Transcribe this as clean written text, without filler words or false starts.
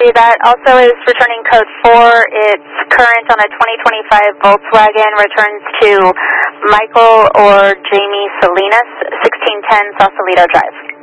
That also is returning code 4. It's current on a 2025 Volkswagen. Returns to Michael or Jamie Salinas, 1610 Sausalito Drive.